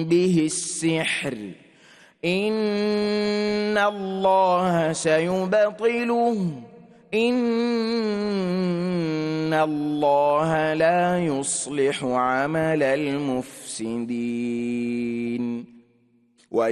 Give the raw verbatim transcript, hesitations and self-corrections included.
به السحر إن الله سيبطله إن الله لا يصلح عمل المفسدين.